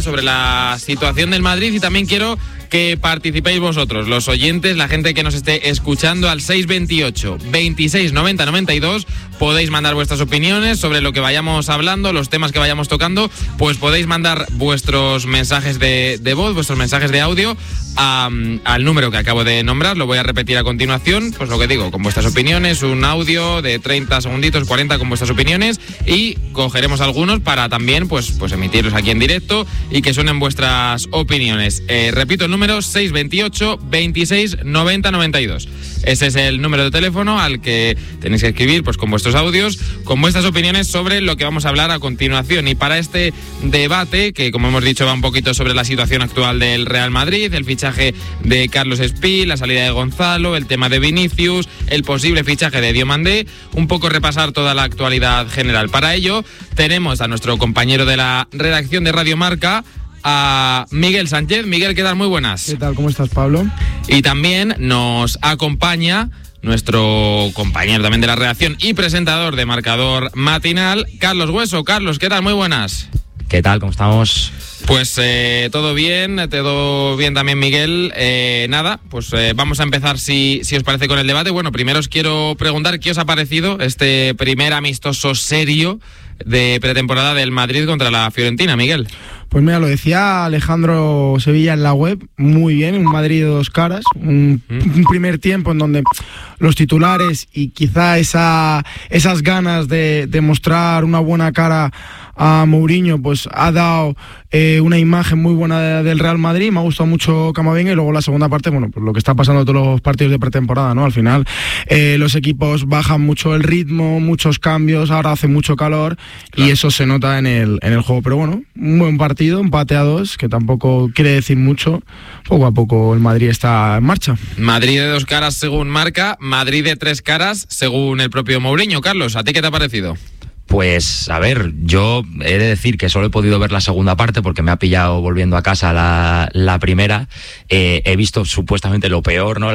sobre la situación del Madrid y también quiero que participéis vosotros, los oyentes, la gente que nos esté escuchando al 628 26 90 92. Podéis mandar vuestras opiniones sobre lo que vayamos hablando, los temas que vayamos tocando, pues podéis mandar vuestros mensajes de voz, vuestros mensajes de audio al número que acabo de nombrar. Lo voy a repetir a continuación, pues lo que digo, con vuestras opiniones, un audio de 30 segunditos, 40 con vuestras opiniones, y cogeremos algunos para también pues emitirlos aquí en directo y que suenen vuestras opiniones. Repito el número, 628 26 90 92. Ese es el número de teléfono al que tenéis que escribir pues con vuestros audios, con vuestras opiniones sobre lo que vamos a hablar a continuación. Y para este debate, que como hemos dicho va un poquito sobre la situación actual del Real Madrid, el fichaje de Carlos Espí, la salida de Gonzalo, el tema de Vinicius, el posible fichaje de Diomandé, un poco repasar toda la actualidad general. Para ello tenemos a nuestro compañero de la redacción de Radio Marca, a Miguel Sánchez. Miguel, ¿qué tal? Muy buenas. ¿Qué tal? ¿Cómo estás, Pablo? Y también nos acompaña nuestro compañero también de la redacción y presentador de Marcador Matinal, Carlos Hueso. Carlos, ¿qué tal? Muy buenas. ¿Qué tal? ¿Cómo estamos? Pues todo bien también, Miguel. Vamos a empezar, si os parece, con el debate. Bueno, primero os quiero preguntar qué os ha parecido este primer amistoso serio de pretemporada del Madrid contra la Fiorentina, Miguel. Pues mira, lo decía Alejandro Sevilla en la web, muy bien, un Madrid de dos caras, un primer tiempo en donde los titulares y quizá esas ganas de mostrar una buena cara a Mourinho, pues ha dado una imagen muy buena del Real Madrid. Me ha gustado mucho Camavinga, y luego la segunda parte, bueno, pues lo que está pasando en todos los partidos de pretemporada, ¿no? Al final los equipos bajan mucho el ritmo, muchos cambios, ahora hace mucho calor, claro, y eso se nota en el juego. Pero bueno, un buen partido, empate a 2, que tampoco quiere decir mucho. Poco a poco el Madrid está en marcha. Madrid de dos caras según Marca, Madrid de tres caras según el propio Mourinho. Carlos, ¿a ti qué te ha parecido? Pues, a ver, yo he de decir que solo he podido ver la segunda parte porque me ha pillado volviendo a casa la primera. He visto supuestamente lo peor, ¿no?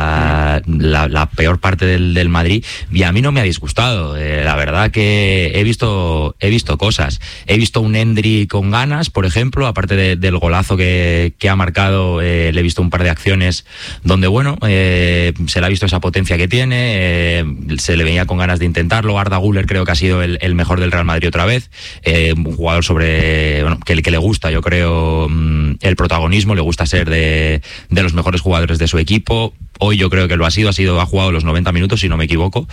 La peor parte del Madrid, y a mí no me ha disgustado. La verdad que he visto cosas. He visto un Endri con ganas, por ejemplo, aparte del golazo que ha marcado. Le he visto un par de acciones donde, bueno, se le ha visto esa potencia que tiene, se le venía con ganas de intentarlo. Arda Güler creo que ha sido el mejor del Real Madrid otra vez, un jugador que le gusta, yo creo, el protagonismo, le gusta ser de los mejores jugadores de su equipo. Hoy yo creo que ha jugado los 90 minutos, si no me equivoco,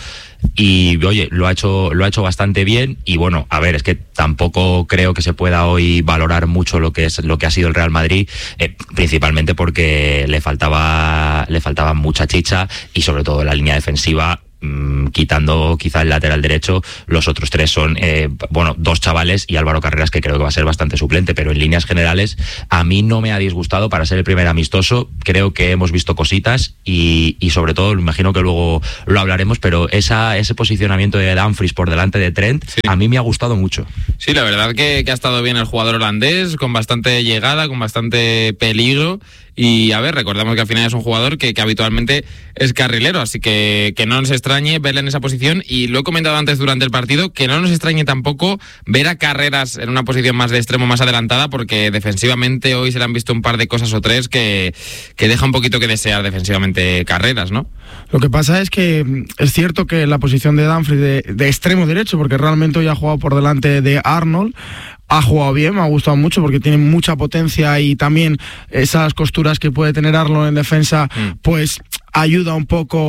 y oye, lo ha hecho bastante bien. Y bueno, a ver, es que tampoco creo que se pueda hoy valorar mucho lo que ha sido el Real Madrid, principalmente porque le faltaba mucha chicha, y sobre todo en la línea defensiva. Quitando quizá el lateral derecho, los otros tres son dos chavales y Álvaro Carreras, que creo que va a ser bastante suplente, pero en líneas generales a mí no me ha disgustado para ser el primer amistoso. Creo que hemos visto cositas y sobre todo, imagino que luego lo hablaremos, pero ese posicionamiento de Dumfries por delante de Trent, sí, a mí me ha gustado mucho. Sí, la verdad que ha estado bien el jugador holandés, con bastante llegada, con bastante peligro. Y a ver, recordamos que al final es un jugador que habitualmente es carrilero, así que no nos extrañe verle en esa posición. Y lo he comentado antes durante el partido, que no nos extrañe tampoco ver a Carreras en una posición más de extremo, más adelantada, porque defensivamente hoy se le han visto un par de cosas o tres que deja un poquito que desear defensivamente Carreras, ¿no? Lo que pasa es que es cierto que la posición de Dumfries de extremo derecho, porque realmente hoy ha jugado por delante de Arnold, ha jugado bien, me ha gustado mucho porque tiene mucha potencia, y también esas costuras que puede tener Arnold en defensa, pues ayuda un poco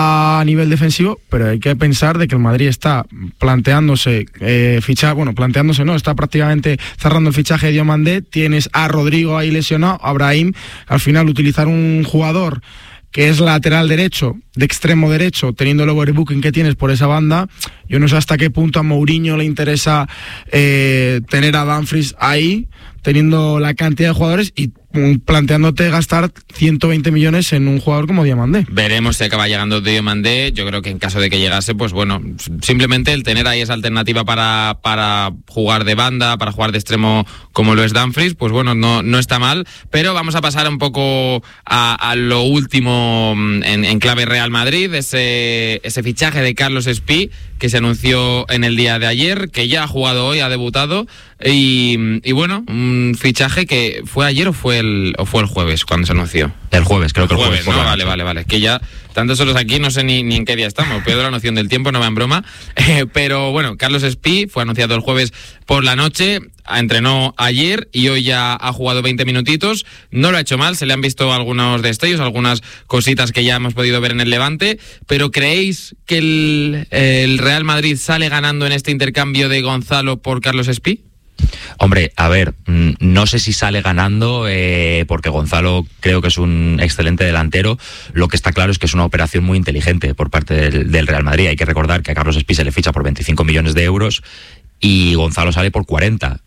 a nivel defensivo. Pero hay que pensar de que el Madrid está planteándose está prácticamente cerrando el fichaje de Diomandé. Tienes a Rodrigo ahí lesionado, a Brahim. Al final, utilizar un jugador que es lateral derecho, de extremo derecho, teniendo el overbooking que tienes por esa banda, yo no sé hasta qué punto a Mourinho le interesa tener a Dumfries ahí, teniendo la cantidad de jugadores. Y planteándote gastar 120 millones en un jugador como Diomandé. Veremos si acaba llegando Diomandé. Yo creo que en caso de que llegase, pues bueno, simplemente el tener ahí esa alternativa para jugar de banda, para jugar de extremo como lo es Dumfries, pues bueno, no está mal. Pero vamos a pasar un poco a lo último en clave Real Madrid, ese fichaje de Carlos Espí, que se anunció en el día de ayer, que ya ha jugado hoy, ha debutado, y bueno, un fichaje que fue ayer o fue el jueves cuando se anunció. El jueves, creo que el jueves. ¿No? Vale. Que ya, tantos solos aquí, no sé ni en qué día estamos. Pierdo la noción del tiempo, no va en broma. Pero bueno, Carlos Espí fue anunciado el jueves por la noche, entrenó ayer y hoy ya ha jugado 20 minutitos. No lo ha hecho mal, se le han visto algunos destellos, algunas cositas que ya hemos podido ver en el Levante. Pero ¿creéis que el Real Madrid sale ganando en este intercambio de Gonzalo por Carlos Espí? Hombre, a ver, no sé si sale ganando, porque Gonzalo creo que es un excelente delantero. Lo que está claro es que es una operación muy inteligente por parte del Real Madrid. Hay que recordar que a Carlos Espí se le ficha por 25 millones de euros y Gonzalo sale por 40.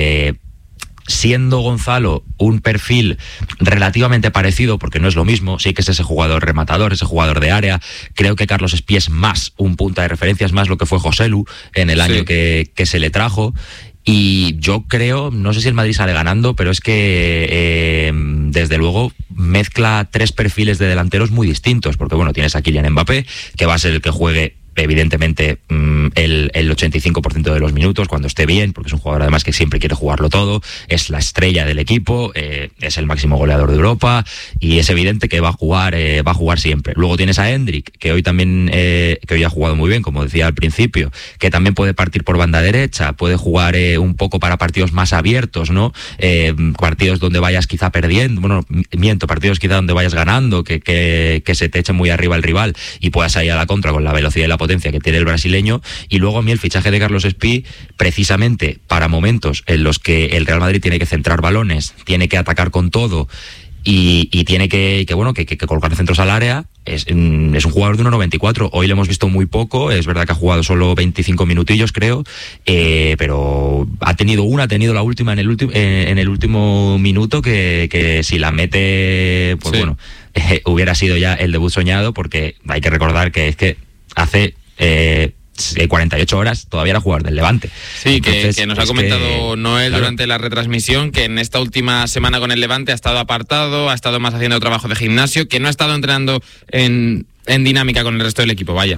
Siendo Gonzalo un perfil relativamente parecido, porque no es lo mismo, sí que es ese jugador rematador, ese jugador de área. Creo que Carlos Espí es más un punta de referencia, es más lo que fue Joselu en el año que se le trajo. Y yo creo, no sé si el Madrid sale ganando, pero es que desde luego mezcla tres perfiles de delanteros muy distintos, porque bueno, tienes a Kylian Mbappé, que va a ser el que juegue evidentemente el 85% de los minutos cuando esté bien, porque es un jugador además que siempre quiere jugarlo todo, es la estrella del equipo, es el máximo goleador de Europa y es evidente que va a jugar siempre. Luego tienes a Endrick, que hoy también que hoy ha jugado muy bien, como decía al principio, que también puede partir por banda derecha, puede jugar un poco para partidos más abiertos, ¿no? Partidos donde vayas quizá perdiendo, partidos quizá donde vayas ganando, que se te eche muy arriba el rival y puedas ir a la contra con la velocidad y la potencia que tiene el brasileño. Y luego a mí el fichaje de Carlos Espí, precisamente para momentos en los que el Real Madrid tiene que centrar balones, tiene que atacar con todo y tiene que colocar centros al área, es un jugador de 1,94. Hoy le hemos visto muy poco, es verdad que ha jugado solo 25 minutillos creo, pero ha tenido la última en el último minuto que si la mete, pues sí. Bueno, hubiera sido ya el debut soñado, porque hay que recordar que es que hace 48 horas todavía era jugador del Levante. Sí, entonces, que nos ha comentado Noel durante la retransmisión que en esta última semana con el Levante ha estado apartado, ha estado más haciendo trabajo de gimnasio, que no ha estado entrenando en dinámica con el resto del equipo, vaya.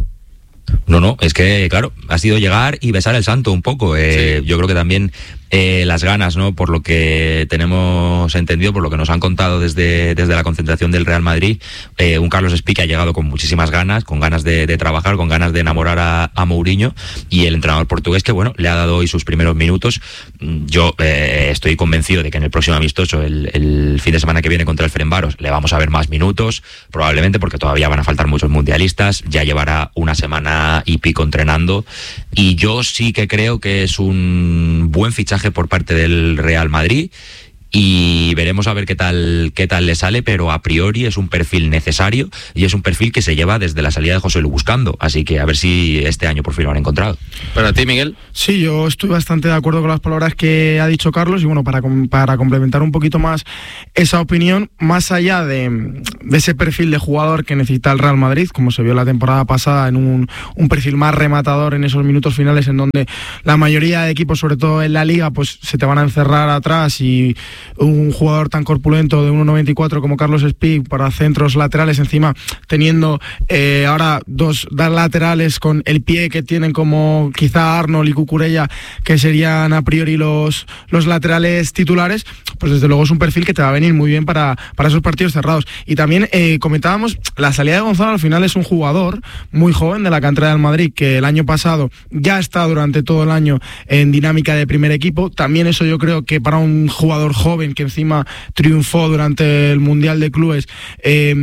No, es que, claro, ha sido llegar y besar el santo un poco. Sí. Yo creo que también las ganas, ¿no? Por lo que tenemos entendido, por lo que nos han contado desde la concentración del Real Madrid, un Carlos Espí que ha llegado con muchísimas ganas, con ganas de trabajar, con ganas de enamorar a Mourinho, y el entrenador portugués que, bueno, le ha dado hoy sus primeros minutos. Yo estoy convencido de que en el próximo amistoso, el fin de semana que viene contra el Ferencváros, le vamos a ver más minutos, probablemente porque todavía van a faltar muchos mundialistas, ya llevará una semana y pico entrenando, y yo sí que creo que es un buen fichaje por parte del Real Madrid y veremos a ver qué tal le sale, pero a priori es un perfil necesario y es un perfil que se lleva desde la salida de Joselu buscando, así que a ver si este año por fin lo han encontrado. ¿Para ti, Miguel? Sí, yo estoy bastante de acuerdo con las palabras que ha dicho Carlos, y bueno, para complementar un poquito más esa opinión, más allá de ese perfil de jugador que necesita el Real Madrid, como se vio la temporada pasada, en un perfil más rematador en esos minutos finales en donde la mayoría de equipos, sobre todo en la Liga, pues se te van a encerrar atrás, y un jugador tan corpulento de 1,94 como Carlos Espí para centros laterales, encima teniendo ahora dos laterales con el pie que tienen como quizá Arnold y Cucurella, que serían a priori los laterales titulares, pues desde luego es un perfil que te va a venir muy bien para esos partidos cerrados. Y también comentábamos, la salida de Gonzalo al final es un jugador muy joven de la cantera del Madrid, que el año pasado ya está durante todo el año en dinámica de primer equipo. También eso yo creo que para un jugador joven que encima triunfó durante el Mundial de Clubes,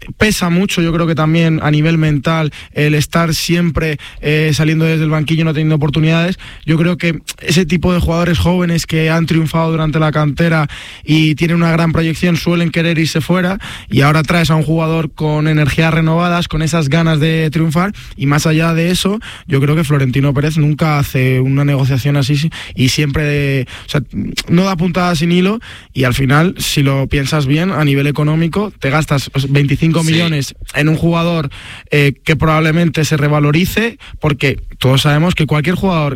pesa mucho, yo creo que también a nivel mental, el estar siempre saliendo desde el banquillo, no teniendo oportunidades. Yo creo que ese tipo de jugadores jóvenes que han triunfado durante la cantera y tienen una gran proyección suelen querer irse fuera, y ahora traes a un jugador con energías renovadas, con esas ganas de triunfar, y más allá de eso, yo creo que Florentino Pérez nunca hace una negociación así y siempre, o sea, no da puntada sin hilo, y al final, si lo piensas bien, a nivel económico, te gastas 25 millones en un jugador que probablemente se revalorice, porque todos sabemos que cualquier jugador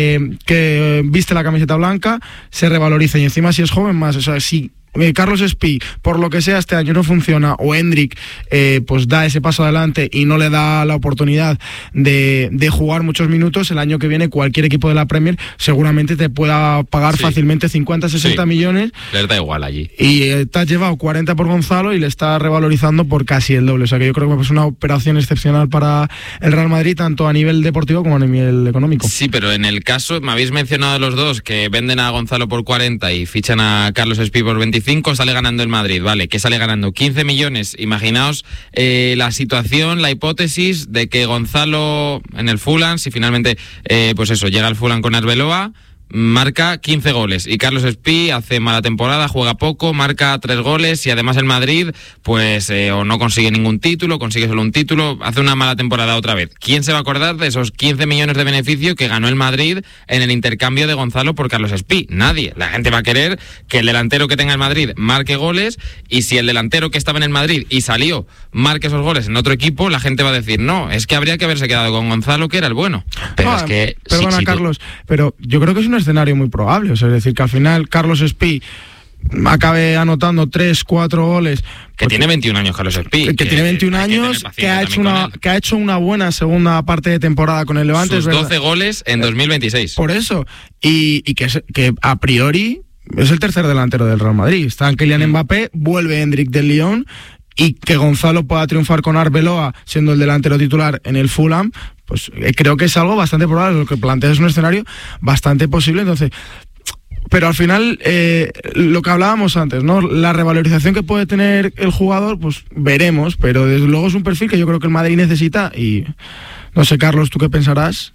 que viste la camiseta blanca se revaloriza, y encima si es joven más, o sea, si Carlos Espí, por lo que sea, este año no funciona, o Hendrik pues da ese paso adelante y no le da la oportunidad de jugar muchos minutos, el año que viene cualquier equipo de la Premier seguramente te pueda pagar fácilmente 50, 60 millones. Les da igual allí. Y te has llevado 40 por Gonzalo y le está revalorizando por casi el doble. O sea que yo creo que es una operación excepcional para el Real Madrid, tanto a nivel deportivo como a nivel económico. Sí, pero en el caso, me habéis mencionado los dos, que venden a Gonzalo por 40 y fichan a Carlos Espí por 25, sale ganando el Madrid, ¿vale? ¿Qué sale ganando? 15 millones. Imaginaos la situación, la hipótesis de que Gonzalo en el Fulham, si finalmente, pues eso, llega al Fulham con Arbeloa, marca 15 goles y Carlos Espí hace mala temporada, juega poco, marca 3 goles y además el Madrid pues o no consigue ningún título, consigue solo un título, hace una mala temporada otra vez. ¿Quién se va a acordar de esos 15 millones de beneficio que ganó el Madrid en el intercambio de Gonzalo por Carlos Espí? Nadie. La gente va a querer que el delantero que tenga el Madrid marque goles, y si el delantero que estaba en el Madrid y salió marque esos goles en otro equipo, la gente va a decir, no, es que habría que haberse quedado con Gonzalo, que era el bueno. Pero es que... Perdona, Carlos, pero yo creo que es un escenario muy probable, o sea, es decir, que al final Carlos Espí acabe anotando 3, 4 goles. Que tiene 21 años Carlos Espí. Que tiene 21 años, que ha hecho una buena segunda parte de temporada con el Levante. Sus 12 goles en 2026. Por eso, y que a priori es el tercer delantero del Real Madrid. Está Kylian Mbappé, vuelve Hendrik del Lyon, y que Gonzalo pueda triunfar con Arbeloa siendo el delantero titular en el Fulham, pues creo que es algo bastante probable. Lo que planteas es un escenario bastante posible. Entonces, pero al final, lo que hablábamos antes, ¿no? La revalorización que puede tener el jugador, pues veremos, pero desde luego es un perfil que yo creo que el Madrid necesita. Y no sé, Carlos, ¿tú qué pensarás?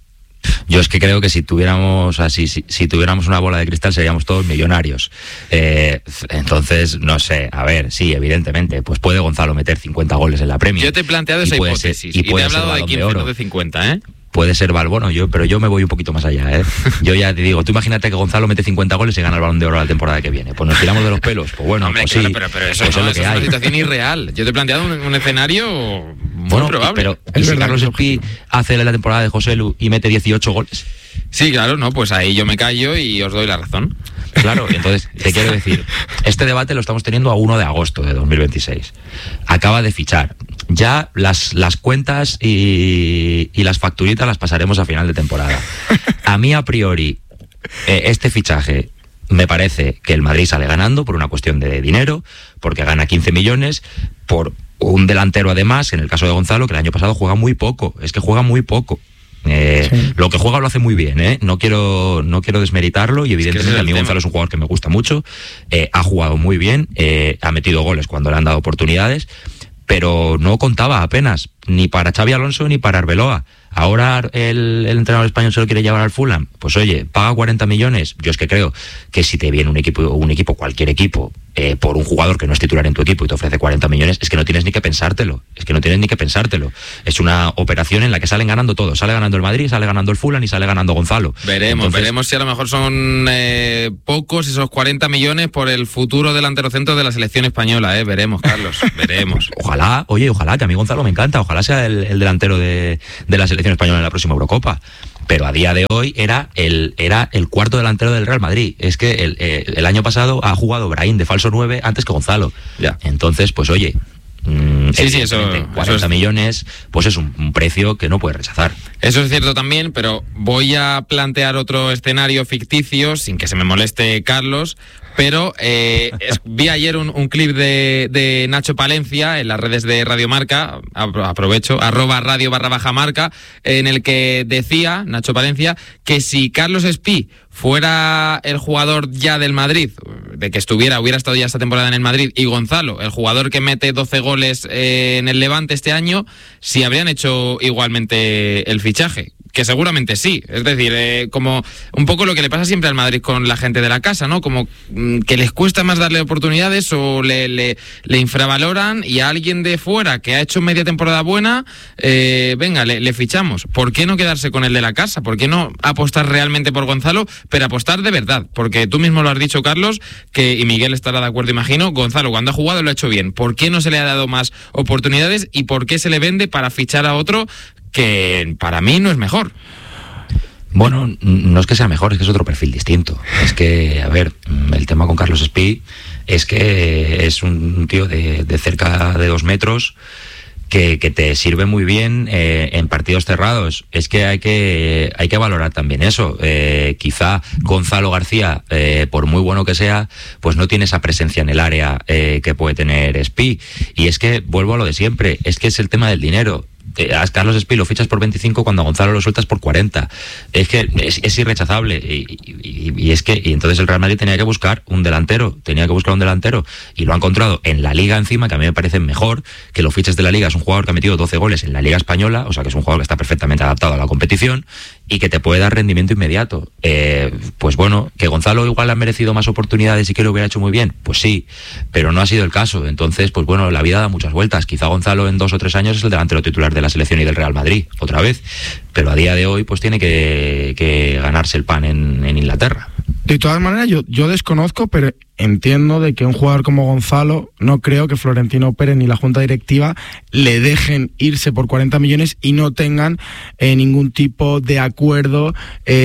Yo es que creo que si tuviéramos una bola de cristal seríamos todos millonarios. Entonces, no sé, a ver, sí, evidentemente, pues puede Gonzalo meter 50 goles en la Premier. Yo te he planteado esa hipótesis y te he hablado de 15, no de 50, ¿eh? Puede ser Balbono, pero yo me voy un poquito más allá, ¿eh? Yo ya te digo, tú imagínate que Gonzalo mete 50 goles y gana el Balón de Oro la temporada que viene. Pues nos tiramos de los pelos. Pues bueno, hombre, pues claro, sí. Pero eso, pues no, es es una situación irreal. Yo te he planteado un escenario muy probable. Pero ¿y si Carlos Espí hace la temporada de José Lu y mete 18 goles? Sí, claro, no, pues ahí yo me callo y os doy la razón. Claro, entonces te quiero decir, este debate lo estamos teniendo a 1 de agosto de 2026. Acaba de fichar. Ya las cuentas y las facturitas las pasaremos a final de temporada. A mí, a priori, este fichaje me parece que el Madrid sale ganando por una cuestión de dinero, porque gana 15 millones, por un delantero además, en el caso de Gonzalo, que el año pasado juega muy poco. Es que juega muy poco. Lo que juega lo hace muy bien, no quiero desmeritarlo, y evidentemente a mí Gonzalo es un jugador que me gusta mucho, ha jugado muy bien, ha metido goles cuando le han dado oportunidades, pero no contaba apenas ni para Xabi Alonso ni para Arbeloa. Ahora el entrenador español se lo quiere llevar al Fulham. Pues oye, paga 40 millones. Yo es que creo que si te viene un equipo, cualquier equipo, por un jugador que no es titular en tu equipo y te ofrece 40 millones, es que no tienes ni que pensártelo. Es una operación en la que salen ganando todos. Sale ganando el Madrid, sale ganando el Fulham y sale ganando Gonzalo. Veremos si a lo mejor son pocos esos 40 millones por el futuro delantero centro de la selección española. Veremos, Carlos, veremos. Ojalá, que a mí Gonzalo me encanta. Ojalá sea el delantero de la selección española en la próxima Eurocopa, pero a día de hoy era el cuarto delantero del Real Madrid. Es que el año pasado ha jugado Brahim de falso 9 antes que Gonzalo. Ya. Entonces, pues oye, eso 40 millones, pues es un precio que no puedes rechazar. Eso es cierto también, pero voy a plantear otro escenario ficticio, sin que se me moleste Carlos, pero vi ayer un clip de Nacho Palencia en las redes de Radio Marca, aprovecho, @radio_marca, en el que decía Nacho Palencia que si Carlos Espí fuera el jugador ya del Madrid, de que hubiera estado ya esta temporada en el Madrid, y Gonzalo, el jugador que mete 12 goles en el Levante este año, si habrían hecho igualmente el fichaje. Que seguramente sí, es decir, como un poco lo que le pasa siempre al Madrid con la gente de la casa, ¿no? Como que les cuesta más darle oportunidades o le infravaloran, y a alguien de fuera que ha hecho media temporada buena, venga, le fichamos. ¿Por qué no quedarse con el de la casa? ¿Por qué no apostar realmente por Gonzalo, pero apostar de verdad? Porque tú mismo lo has dicho, Carlos, y Miguel estará de acuerdo, imagino, Gonzalo cuando ha jugado lo ha hecho bien. ¿Por qué no se le ha dado más oportunidades y por qué se le vende para fichar a otro que para mí no es mejor? Bueno, no es que sea mejor, es que es otro perfil distinto. Es que, a ver, el tema con Carlos Espí es que es un tío de cerca de 2 metros que te sirve muy bien en partidos cerrados. Es que hay que valorar también eso. Quizá Gonzalo García, por muy bueno que sea, pues no tiene esa presencia en el área que puede tener Espí. Y es que, vuelvo a lo de siempre, es que es el tema del dinero. A Carlos Espí lo fichas por 25 cuando a Gonzalo lo sueltas por 40. Es que es irrechazable. Y entonces el Real Madrid tenía que buscar un delantero. Y lo ha encontrado en la Liga encima, que a mí me parece mejor que lo fiches de la Liga. Es un jugador que ha metido 12 goles en la Liga Española, o sea que es un jugador que está perfectamente adaptado a la competición y que te puede dar rendimiento inmediato. Pues bueno, que Gonzalo igual ha merecido más oportunidades y que lo hubiera hecho muy bien, pues sí, pero no ha sido el caso. Entonces, pues bueno, la vida da muchas vueltas. Quizá Gonzalo en 2 o 3 años es el delantero titular de la selección y del Real Madrid, otra vez, pero a día de hoy pues tiene que ganarse el pan en Inglaterra. De todas maneras, yo desconozco, pero entiendo de que un jugador como Gonzalo, no creo que Florentino Pérez ni la Junta Directiva le dejen irse por 40 millones y no tengan ningún tipo de acuerdo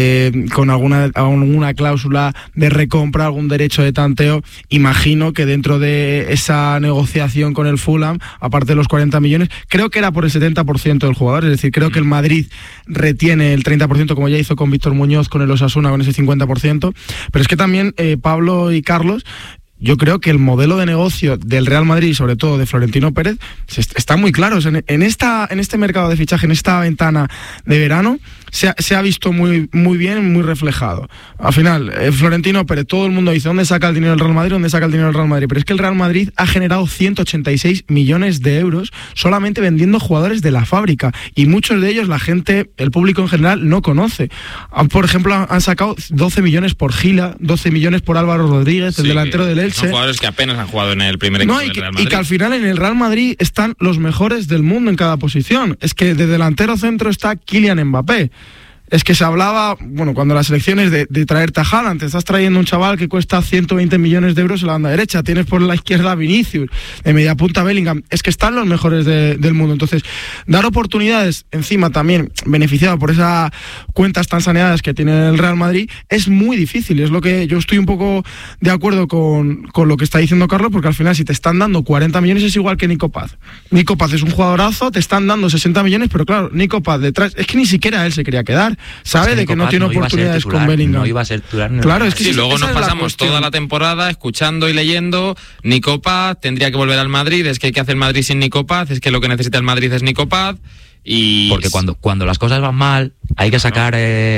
con alguna cláusula de recompra, algún derecho de tanteo. Imagino que dentro de esa negociación con el Fulham, aparte de los 40 millones, creo que era por el 70% del jugador, es decir, creo que el Madrid retiene el 30%, como ya hizo con Víctor Muñoz, con el Osasuna, con ese 50%, pero es que también Pablo y Carlos, yo creo que el modelo de negocio del Real Madrid y sobre todo de Florentino Pérez está muy claro. En este mercado de fichaje, en esta ventana de verano, se ha visto muy, muy bien, muy reflejado. Al final, Florentino Pérez, todo el mundo dice, ¿dónde saca el dinero el Real Madrid? ¿Dónde saca el dinero el Real Madrid? Pero es que el Real Madrid ha generado 186 millones de euros solamente vendiendo jugadores de la fábrica, y muchos de ellos la gente, el público en general, no conoce. Por ejemplo, han sacado 12 millones por Gila, 12 millones por Álvaro Rodríguez, el delantero del Elche. Son jugadores que apenas han jugado en el primer equipo del Real Madrid. Y que al final en el Real Madrid están los mejores del mundo en cada posición. Es que de delantero centro está Kylian Mbappé. Es que se hablaba, bueno, cuando las elecciones de traerte a Haaland, te estás trayendo un chaval que cuesta 120 millones de euros en la banda derecha, tienes por la izquierda a Vinicius, de media punta Bellingham, es que están los mejores del mundo. Entonces, dar oportunidades, encima también beneficiado por esas cuentas tan saneadas que tiene el Real Madrid, es muy difícil. Es lo que yo estoy un poco de acuerdo con lo que está diciendo Carlos, porque al final si te están dando 40 millones es igual que Nico Paz. Nico Paz es un jugadorazo, te están dando 60 millones, pero claro, Nico Paz detrás, es que ni siquiera él se quería quedar. Sabe de que no tiene oportunidades con Bellingham. No iba a ser titular. Claro, es que sí, luego nos pasamos toda la temporada escuchando y leyendo Nico Paz, tendría que volver al Madrid, es que hay que hacer Madrid sin Nico Paz, es que lo que necesita el Madrid es Nico Paz. Porque cuando las cosas van mal hay que sacar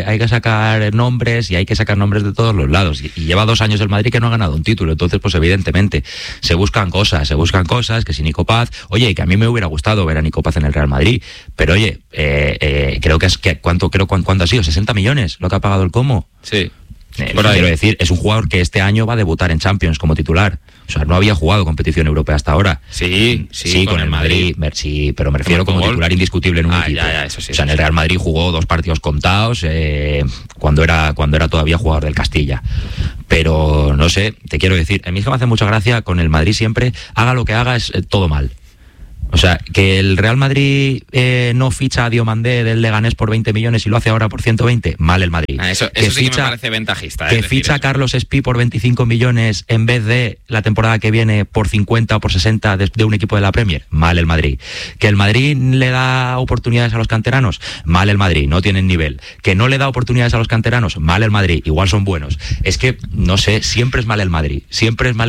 nombres, y hay que sacar nombres de todos los lados, y lleva 2 años el Madrid que no ha ganado un título. Entonces pues evidentemente se buscan cosas que si Nico Paz, oye, que a mí me hubiera gustado ver a Nico Paz en el Real Madrid, pero oye, creo que ¿cuánto ha sido? 60 millones lo que ha pagado el Como. Sí. Quiero decir, es un jugador que este año va a debutar en Champions como titular. O sea, no había jugado competición europea hasta ahora. Sí, con el Madrid. Sí, pero me refiero como titular indiscutible en un equipo. Eso sí, o sea, en el Real Madrid jugó 2 partidos contados cuando era todavía jugador del Castilla. Pero no sé, te quiero decir, a mí es que me hace mucha gracia con el Madrid siempre, haga lo que haga, es todo mal. O sea, que el Real Madrid no ficha a Diomandé del Leganés por 20 millones y lo hace ahora por 120, mal el Madrid. Eso sí que me parece ventajista. Que ficha a Carlos Espí por 25 millones en vez de la temporada que viene por 50 o por 60 de un equipo de la Premier, mal el Madrid. Que el Madrid le da oportunidades a los canteranos, mal el Madrid, no tienen nivel. Que no le da oportunidades a los canteranos, mal el Madrid, igual son buenos. Es que, no sé, siempre es mal el Madrid,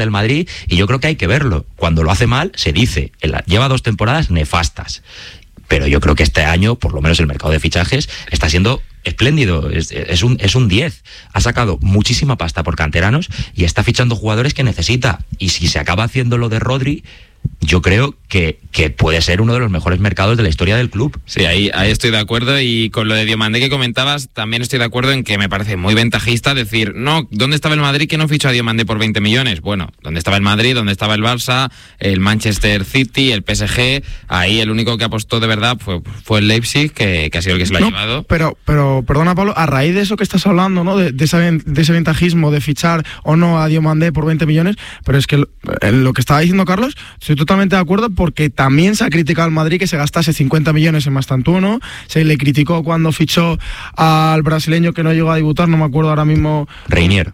y yo creo que hay que verlo. Cuando lo hace mal, se dice, lleva 2 temporadas nefastas. pero yo creo que este año, por lo menos el mercado de fichajes, está siendo espléndido, es un 10. Ha sacado muchísima pasta por canteranos y está fichando jugadores que necesita. Y si se acaba haciendo lo de Rodri, yo creo que puede ser uno de los mejores mercados de la historia del club. Sí, ahí estoy de acuerdo, y con lo de Diomandé que comentabas, también estoy de acuerdo en que me parece muy ventajista decir, no, ¿dónde estaba el Madrid que no fichó a Diomandé por 20 millones? Bueno, ¿dónde estaba el Madrid? ¿Dónde estaba el Barça? El Manchester City, el PSG, ahí el único que apostó de verdad fue el Leipzig, que ha sido el que se lo ha llevado. Pero, perdona Pablo, a raíz de eso que estás hablando, ¿no? De ese ventajismo de fichar o no a Diomandé por 20 millones, pero es que lo que estaba diciendo Carlos, estoy totalmente de acuerdo, porque también se ha criticado al Madrid que se gastase 50 millones en Mastantuono, se le criticó cuando fichó al brasileño que no llegó a debutar, no me acuerdo ahora mismo. Reinier.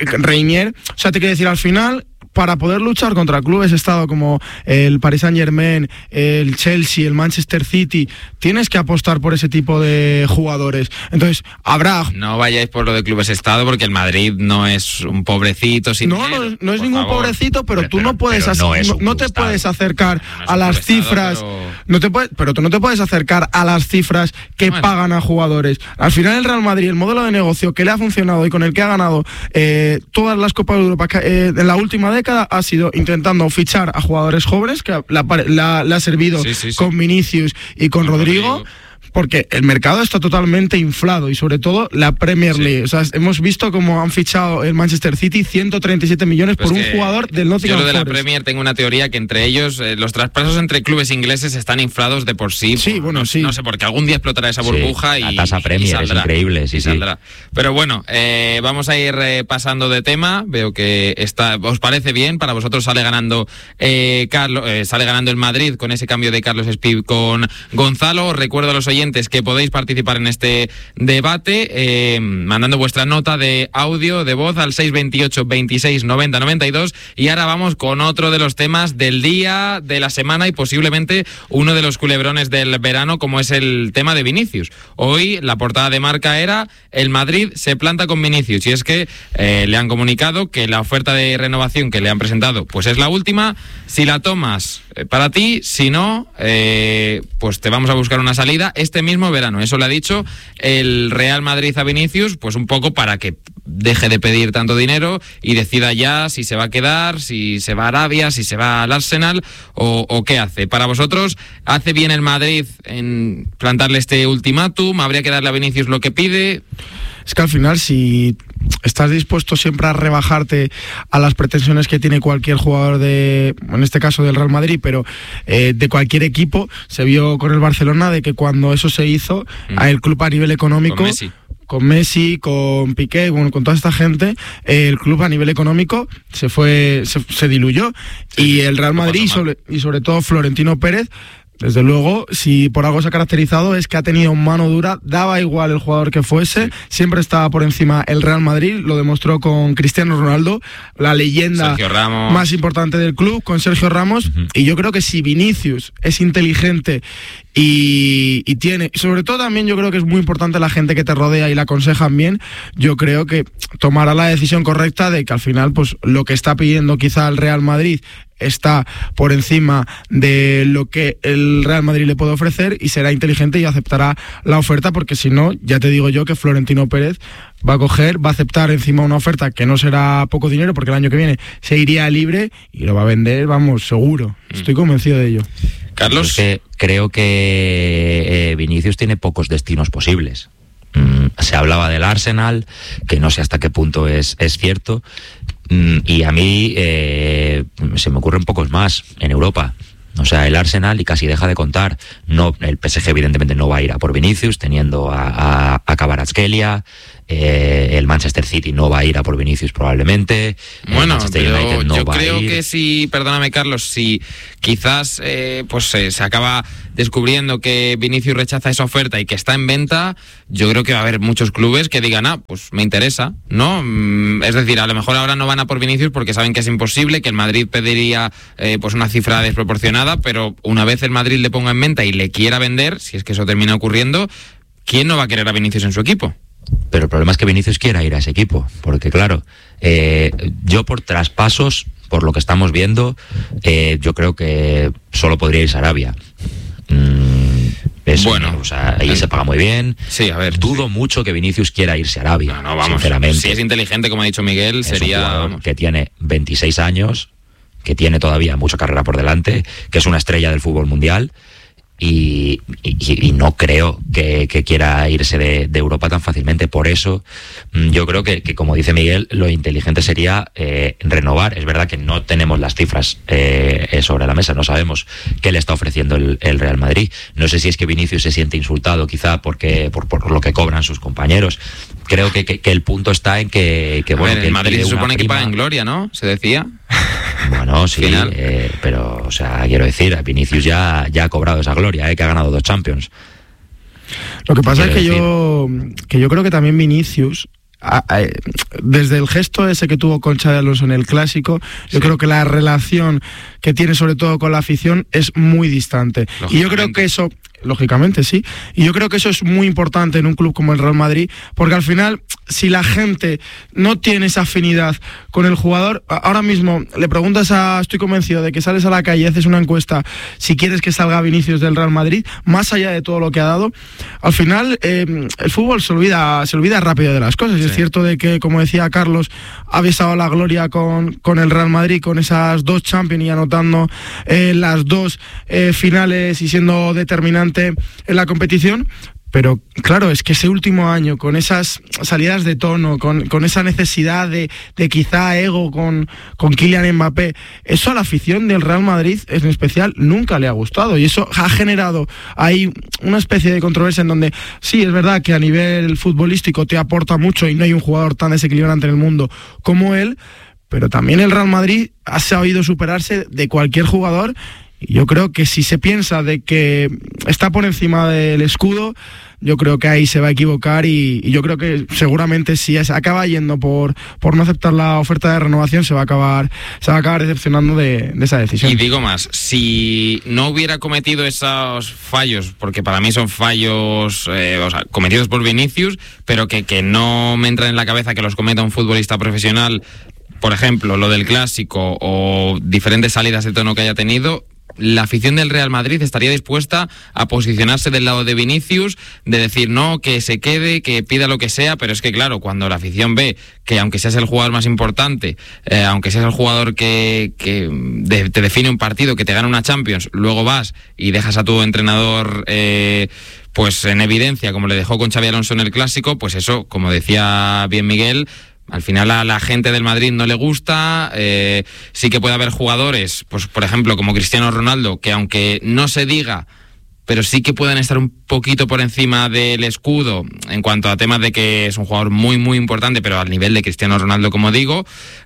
O sea, te quiero decir, al final, para poder luchar contra clubes estado como el Paris Saint-Germain, el Chelsea, el Manchester City, tienes que apostar por ese tipo de jugadores. Entonces, habrá... No vayáis por lo de clubes estado, porque el Madrid no es un pobrecito sin dinero, no es ningún favor. Pobrecito, pero tú no puedes no te puedes acercar a las cifras, pero tú no te puedes acercar a las cifras que pagan a jugadores. Al final el Real Madrid, el modelo de negocio que le ha funcionado y con el que ha ganado todas las Copas de Europa en la última década ha sido intentando fichar a jugadores jóvenes, que le ha servido con Vinicius y con Rodrigo. Porque el mercado está totalmente inflado, y sobre todo la Premier League. O sea, hemos visto cómo han fichado el Manchester City 137 millones por un jugador del Nottingham Forest. Yo lo de la Premier tengo una teoría que entre ellos los traspasos entre clubes ingleses están inflados de por sí. Sí, bueno, sí. No sé, porque algún día explotará esa burbuja y la tasa Premier es increíble, sí. Pero bueno, vamos a ir pasando de tema. Veo que os parece bien. Para vosotros sale ganando sale ganando el Madrid con ese cambio de Carlos Espí con Gonzalo. Os recuerdo a los oyentes que podéis participar en este debate mandando vuestra nota de audio, de voz al 628 26 90 92. Y ahora vamos con otro de los temas del día, de la semana y posiblemente uno de los culebrones del verano, como es el tema de Vinicius. Hoy la portada de Marca era: el Madrid se planta con Vinicius, y es que le han comunicado que la oferta de renovación que le han presentado pues es la última. Si la tomas, para ti; si no, pues te vamos a buscar una salida este mismo verano. Eso le ha dicho el Real Madrid a Vinicius, pues un poco para que deje de pedir tanto dinero y decida ya si se va a quedar, si se va a Arabia, si se va al Arsenal o qué hace. Para vosotros, ¿hace bien el Madrid en plantarle este ultimátum? ¿Habría que darle a Vinicius lo que pide? Es que al final, si estás dispuesto siempre a rebajarte a las pretensiones que tiene cualquier jugador en este caso del Real Madrid, pero de cualquier equipo, se vio con el Barcelona de que cuando eso se hizo, el club a nivel económico, con Messi, con Piqué, bueno, con toda esta gente, el club a nivel económico se diluyó, y el Real Madrid y sobre todo Florentino Pérez, desde luego, si por algo se ha caracterizado, es que ha tenido mano dura, daba igual el jugador que fuese, siempre estaba por encima el Real Madrid, lo demostró con Cristiano Ronaldo, la leyenda más importante del club, con Sergio Ramos, y yo creo que si Vinicius es inteligente y tiene, sobre todo también yo creo que es muy importante la gente que te rodea y la aconsejan bien, yo creo que tomará la decisión correcta de que al final pues lo que está pidiendo quizá el Real Madrid está por encima de lo que el Real Madrid le puede ofrecer, y será inteligente y aceptará la oferta, porque si no, ya te digo yo que Florentino Pérez va a aceptar encima una oferta que no será poco dinero, porque el año que viene se iría libre y lo va a vender, vamos, seguro. Estoy convencido de ello. Carlos, es que creo que Vinicius tiene pocos destinos posibles. Se hablaba del Arsenal, que no sé hasta qué punto es cierto, y a mí se me ocurren pocos más en Europa. O sea, el Arsenal, y casi deja de contar. No, el PSG evidentemente no va a ir a por Vinicius, teniendo a Kvaratskhelia. El Manchester City no va a ir a por Vinicius probablemente. Bueno, pero yo creo que si, perdóname Carlos, si quizás se acaba descubriendo que Vinicius rechaza esa oferta y que está en venta, yo creo que va a haber muchos clubes que digan, pues me interesa, ¿no? Es decir, a lo mejor ahora no van a por Vinicius porque saben que es imposible, que el Madrid pediría pues una cifra desproporcionada, pero una vez el Madrid le ponga en venta y le quiera vender, si es que eso termina ocurriendo, ¿quién no va a querer a Vinicius en su equipo? Pero el problema es que Vinicius quiera ir a ese equipo, porque claro, yo por traspasos, por lo que estamos viendo, yo creo que solo podría irse a Arabia. Bueno, o sea, ahí se paga muy bien. Sí, a ver. Dudo mucho que Vinicius quiera irse a Arabia. No, vamos, sinceramente. si es inteligente, como ha dicho Miguel, Es sería... un que tiene 26 años, que tiene todavía mucha carrera por delante, que es una estrella del fútbol mundial. Y no creo que quiera irse de Europa tan fácilmente. Por eso yo creo que como dice Miguel, lo inteligente sería renovar. Es verdad que no tenemos las cifras sobre la mesa, no sabemos qué le está ofreciendo el Real Madrid. No sé si es que Vinicius se siente insultado quizá por lo que cobran sus compañeros. Creo que el punto está en que bueno, ver, el Madrid se supone que paga en gloria, ¿no? Se decía. Bueno, sí, pero, o sea, quiero decir, Vinicius ya ha cobrado esa gloria, que ha ganado 2 Champions. Lo que pasa es que yo creo que también Vinicius, desde el gesto ese que tuvo con Xabi Alonso en el Clásico, yo creo que la relación que tiene sobre todo con la afición es muy distante. Y yo creo que eso... Lógicamente, sí. Y yo creo que eso es muy importante en un club como el Real Madrid, porque al final, si la gente no tiene esa afinidad con el jugador, ahora mismo le preguntas estoy convencido de que sales a la calle y haces una encuesta si quieres que salga Vinicius del Real Madrid, más allá de todo lo que ha dado, al final el fútbol se olvida rápido de las cosas. Sí. Es cierto de que, como decía Carlos, ha besado la gloria con el Real Madrid, con esas 2 Champions y anotando las 2 finales y siendo determinante en la competición, pero claro, es que ese último año, con esas salidas de tono, con esa necesidad de quizá ego con Kylian Mbappé, eso a la afición del Real Madrid en especial nunca le ha gustado, y eso ha generado ahí una especie de controversia en donde sí, es verdad que a nivel futbolístico te aporta mucho y no hay un jugador tan desequilibrante en el mundo como él, pero también el Real Madrid ha sabido superarse de cualquier jugador. Yo creo que si se piensa de que está por encima del escudo, yo creo que ahí se va a equivocar y yo creo que seguramente si acaba yendo por no aceptar la oferta de renovación, se va a acabar decepcionando de esa decisión. Y digo más, si no hubiera cometido esos fallos, porque para mí son fallos cometidos por Vinicius, pero que no me entra en la cabeza que los cometa un futbolista profesional, por ejemplo, lo del Clásico o diferentes salidas de tono que haya tenido, la afición del Real Madrid estaría dispuesta a posicionarse del lado de Vinicius, de decir no, que se quede, que pida lo que sea, pero es que claro, cuando la afición ve que aunque seas el jugador más importante, aunque seas el jugador que te define un partido, que te gana una Champions, luego vas y dejas a tu entrenador pues en evidencia, como le dejó con Xabi Alonso en el Clásico, pues eso, como decía bien Miguel, al final a la gente del Madrid no le gusta. Sí que puede haber jugadores, pues por ejemplo como Cristiano Ronaldo, que aunque no se diga, pero sí que pueden estar un poquito por encima del escudo en cuanto a temas de que es un jugador muy muy importante, pero al nivel de Cristiano Ronaldo, como digo.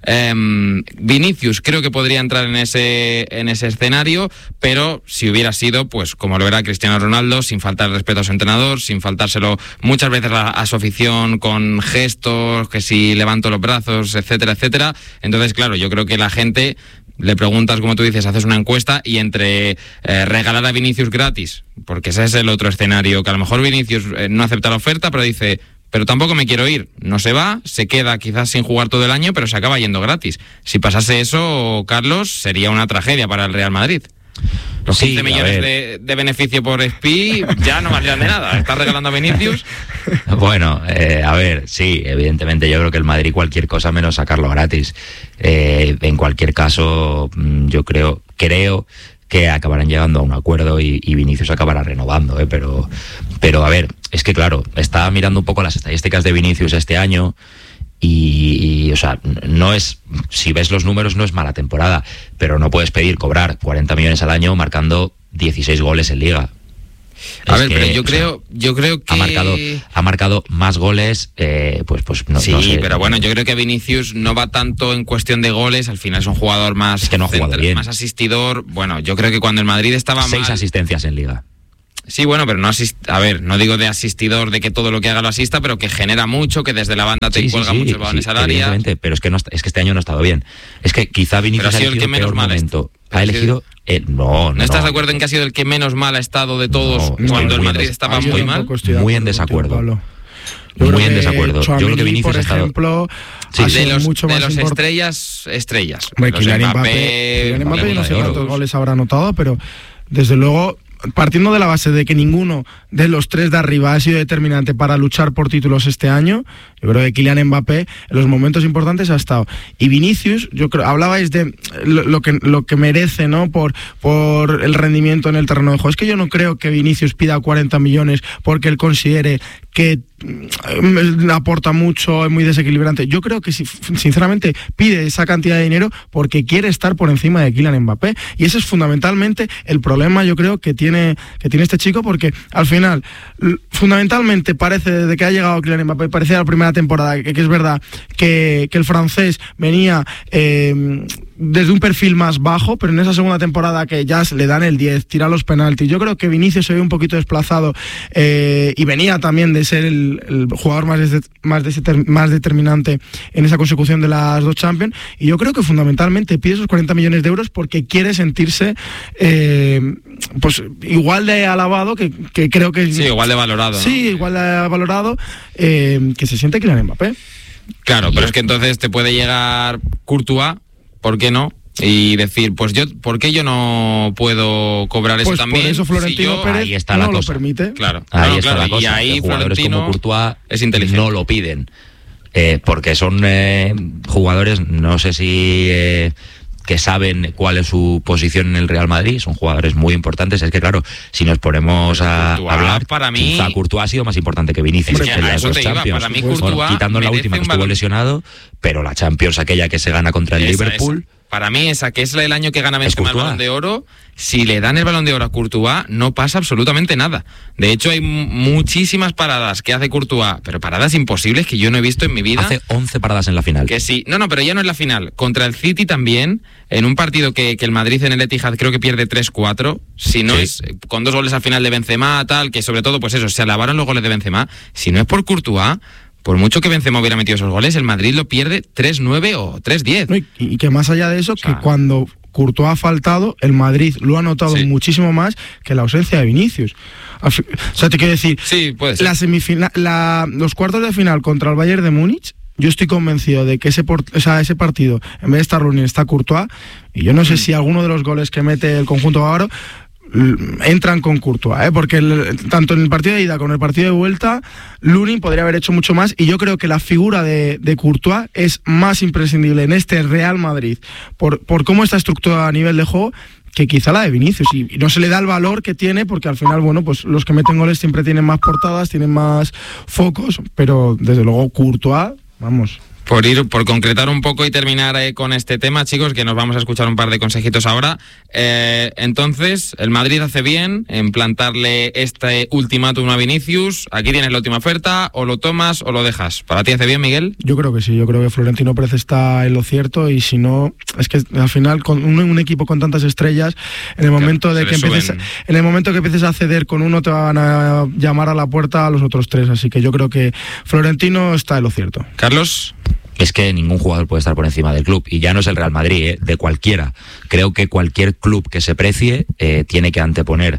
Vinicius creo que podría entrar en ese escenario, pero si hubiera sido, pues como lo era Cristiano Ronaldo, sin faltar respeto a su entrenador, sin faltárselo muchas veces a su afición con gestos, que si levanto los brazos, etcétera, etcétera. Entonces, claro, yo creo que la gente... Le preguntas, como tú dices, haces una encuesta y entre regalar a Vinicius gratis, porque ese es el otro escenario, que a lo mejor Vinicius no acepta la oferta, pero dice, pero tampoco me quiero ir, no se va, se queda quizás sin jugar todo el año, pero se acaba yendo gratis. Si pasase eso, Carlos, sería una tragedia para el Real Madrid. Los 15 millones de beneficio por SPI ya no valdrían de nada. ¿Estás regalando a Vinicius? Bueno, a ver, sí, evidentemente yo creo que el Madrid cualquier cosa menos sacarlo gratis. En cualquier caso, yo creo que acabarán llegando a un acuerdo y Vinicius acabará renovando, pero a ver, es que claro, estaba mirando un poco las estadísticas de Vinicius este año. Y o sea, no es, si ves los números, no es mala temporada, pero no puedes pedir cobrar 40 millones al año marcando 16 goles en Liga. A ver, pero yo creo que ha marcado más goles, pues no, sí, no sé. Pero bueno, yo creo que Vinicius no va tanto en cuestión de goles, al final es un jugador más, es que no ha jugado bien, más asistidor. Bueno, yo creo que cuando el Madrid estaba 6 asistencias en Liga. Sí, bueno, pero no digo de asistidor, de que todo lo que haga lo asista, pero que genera mucho, que desde la banda te cuelga muchos balones al área. Evidentemente, pero es que es que este año no ha estado bien. Es que quizá Vinicius ha sido el que menos mal momento. Ha elegido... ¿No estás de acuerdo en que ha sido el que menos mal ha estado de todos cuando el Madrid estaba muy mal? Muy en desacuerdo. Muy en desacuerdo. Yo creo que Vinicius ha estado... de los estrellas. Kylian Mbappé no sé cuántos goles habrá anotado, pero... Desde luego, partiendo de la base de que ninguno de los tres de arriba ha sido determinante para luchar por títulos este año, yo creo que Kylian Mbappé en los momentos importantes ha estado. Y Vinicius, yo creo, hablabais de lo que merece, ¿no? Por el rendimiento en el terreno de juego. Es que yo no creo que Vinicius pida 40 millones porque él considere que aporta mucho, es muy desequilibrante. Yo creo que sinceramente pide esa cantidad de dinero porque quiere estar por encima de Kylian Mbappé, y ese es fundamentalmente el problema, yo creo, que tiene este chico, porque al final fundamentalmente parece, desde que ha llegado Kylian Mbappé, parecía la primera temporada, que es verdad que el francés venía desde un perfil más bajo, pero en esa segunda temporada que ya le dan el 10, tira los penaltis. Yo creo que Vinicius se ve un poquito desplazado, y venía también de ser el jugador más determinante en esa consecución de las 2 Champions, y yo creo que fundamentalmente pide esos 40 millones de euros porque quiere sentirse pues igual de alabado que creo que... Sí, igual de valorado, ¿no? Sí, igual de valorado que se siente Kylian Mbappé. Claro, pero es que entonces te puede llegar Courtois, ¿por qué no? Y decir, pues ¿por qué yo no puedo cobrar eso también? Por eso Florentino Pérez ahí está no la lo cosa. permite. Claro, ahí está la cosa. Y ahí jugadores Florentino como Courtois es inteligente. No lo piden, porque son jugadores, no sé si que saben cuál es su posición en el Real Madrid, son jugadores muy importantes. Es que claro, si nos ponemos a hablar, para mí, Courtois ha sido más importante que Vinicius. Es que a eso te iba, para mí Courtois, quitando la última que estuvo lesionado, pero la Champions aquella que se gana contra el Liverpool... Para mí esa, que es el año que gana Benzema el Balón de Oro, si le dan el Balón de Oro a Courtois, no pasa absolutamente nada. De hecho, hay muchísimas paradas que hace Courtois, pero paradas imposibles que yo no he visto en mi vida. Hace 11 paradas en la final. Que sí, no, pero ya no es la final. Contra el City también, en un partido que el Madrid en el Etihad creo que pierde 3-4, si no es con 2 goles al final de Benzema, tal, que sobre todo, pues eso, se alabaron los goles de Benzema. Si no es por Courtois, por mucho que Benzema hubiera metido esos goles, el Madrid lo pierde 3-9 o 3-10. No, y que más allá de eso, que cuando Courtois ha faltado, el Madrid lo ha notado muchísimo más que la ausencia de Vinicius. O sea, te quiero decir, sí, puede ser. Los cuartos de final contra el Bayern de Múnich, yo estoy convencido de que ese partido, en vez de estar Rooney, está Courtois, y yo no sé si alguno de los goles que mete el conjunto bávaro entran con Courtois, porque tanto en el partido de ida como en el partido de vuelta, Lunin podría haber hecho mucho más, y yo creo que la figura de Courtois es más imprescindible en este Real Madrid por cómo está estructurada a nivel de juego que quizá la de Vinicius, y no se le da el valor que tiene, porque al final, bueno, pues los que meten goles siempre tienen más portadas, tienen más focos, pero desde luego Courtois, vamos... Por concretar un poco y terminar con este tema, chicos, que nos vamos a escuchar un par de consejitos ahora. Entonces, el Madrid hace bien en plantarle este ultimátum a Vinicius. Aquí tienes la última oferta, o lo tomas o lo dejas. ¿Para ti hace bien, Miguel? Yo creo que sí, yo creo que Florentino Pérez está en lo cierto, y si no, es que al final con un equipo con tantas estrellas, en el momento de que empieces a ceder con uno, te van a llamar a la puerta a los otros 3, así que yo creo que Florentino está en lo cierto. Carlos. Es que ningún jugador puede estar por encima del club, y ya no es el Real Madrid, de cualquiera. Creo que cualquier club que se precie tiene que anteponer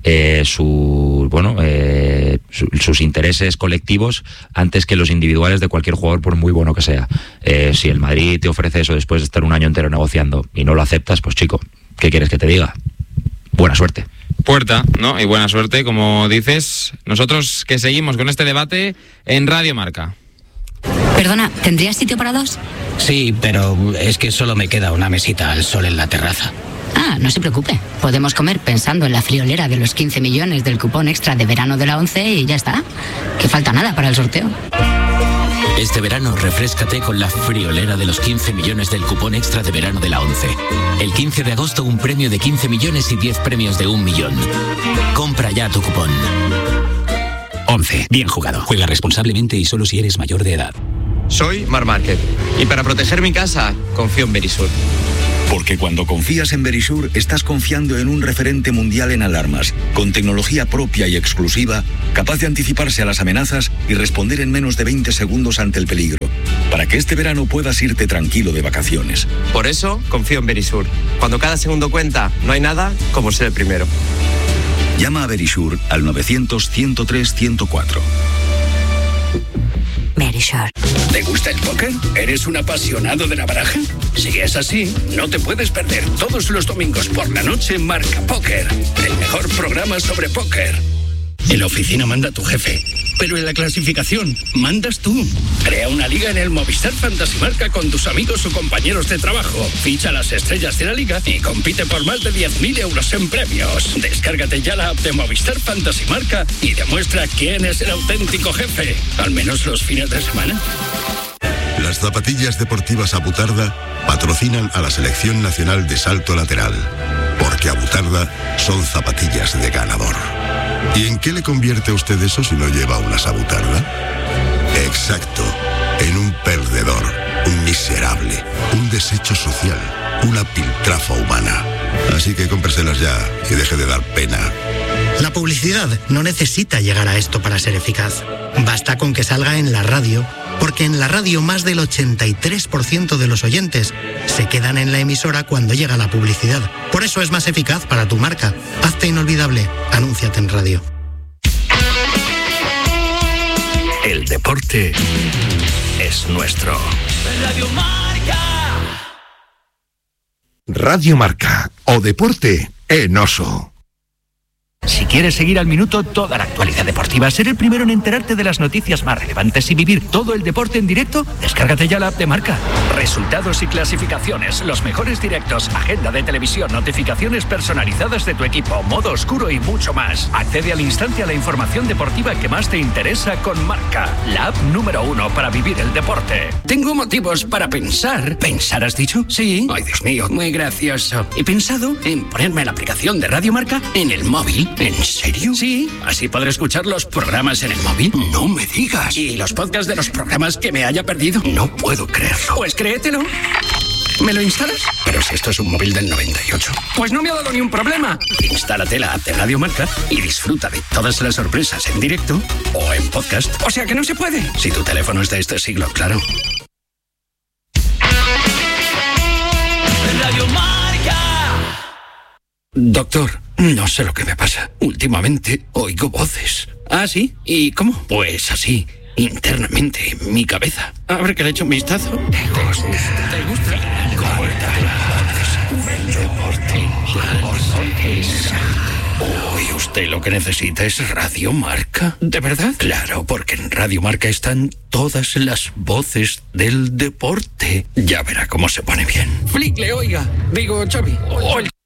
sus intereses colectivos antes que los individuales de cualquier jugador, por muy bueno que sea. Si el Madrid te ofrece eso después de estar un año entero negociando y no lo aceptas, pues chico, ¿qué quieres que te diga? Buena suerte. Puerta, ¿no? Y buena suerte, como dices. Nosotros que seguimos con este debate en Radio Marca. Perdona, ¿tendrías sitio para 2? Sí, pero es que solo me queda una mesita al sol en la terraza. Ah, no se preocupe. Podemos comer pensando en la friolera de los 15 millones del cupón extra de verano de la 11 y ya está. Que falta nada para el sorteo. Este verano refréscate con la friolera de los 15 millones del cupón extra de verano de la 11. El 15 de agosto un premio de 15 millones y 10 premios de 1 millón. Compra ya tu cupón. 11. Bien jugado. Juega responsablemente y solo si eres mayor de edad. Soy Marc Márquez y para proteger mi casa confío en Verisur. Porque cuando confías en Verisur estás confiando en un referente mundial en alarmas, con tecnología propia y exclusiva, capaz de anticiparse a las amenazas y responder en menos de 20 segundos ante el peligro, para que este verano puedas irte tranquilo de vacaciones. Por eso confío en Verisur. Cuando cada segundo cuenta, no hay nada como ser el primero. Llama a Verisur al 900 103 104. Verisur. ¿Te gusta el póker? ¿Eres un apasionado de la baraja? Si es así, no te puedes perder todos los domingos por la noche Marca Póker, el mejor programa sobre póker. En la oficina manda tu jefe, pero en la clasificación mandas tú. Crea una liga en el Movistar Fantasy Marca con tus amigos o compañeros de trabajo. Ficha las estrellas de la liga y compite por más de 10.000 euros en premios. Descárgate ya la app de Movistar Fantasy Marca y demuestra quién es el auténtico jefe, al menos los fines de semana. Las zapatillas deportivas Abutarda patrocinan a la Selección Nacional de Salto Lateral, porque Abutarda son zapatillas de ganador. ¿Y en qué le convierte a usted eso si no lleva unas Abutarda? Exacto, en un perdedor, un miserable, un desecho social, una piltrafa humana. Así que cómpreselas ya y deje de dar pena. La publicidad no necesita llegar a esto para ser eficaz. Basta con que salga en la radio, porque en la radio más del 83% de los oyentes se quedan en la emisora cuando llega la publicidad. Por eso es más eficaz para tu marca. Hazte inolvidable. Anúnciate en radio. El deporte es nuestro. Radio Marca. Radio Marca o deporte en Oso. Si quieres seguir al minuto toda la actualidad deportiva, ser el primero en enterarte de las noticias más relevantes y vivir todo el deporte en directo, descárgate ya la app de Marca. Resultados y clasificaciones, los mejores directos, agenda de televisión, notificaciones personalizadas de tu equipo, modo oscuro y mucho más. Accede al instante a la información deportiva que más te interesa con Marca, la app número 1 para vivir el deporte. Tengo motivos para pensar. ¿Pensar has dicho? Sí. Ay, Dios mío, muy gracioso. He pensado en ponerme la aplicación de Radio Marca en el móvil. ¿En serio? Sí, así podré escuchar los programas en el móvil. No me digas. Y los podcasts de los programas que me haya perdido. No puedo creerlo. Pues créetelo. ¿Me lo instalas? Pero si esto es un móvil del 98. Pues no me ha dado ni un problema. Instálate la app de Radio Marca y disfruta de todas las sorpresas en directo o en podcast. O sea que no se puede. Si tu teléfono es de este siglo, claro. Radio Marca. Doctor, no sé lo que me pasa. Últimamente oigo voces. ¿Ah, sí? ¿Y cómo? Pues así, internamente, en mi cabeza. A ver que le echo un vistazo. ¿Te gusta? Uy, usted lo que necesita es Radio Marca. ¿De verdad? Claro, porque en Radio Marca están todas las voces del deporte. Ya verá cómo se pone bien. Flick, le oiga. Digo, Xavi.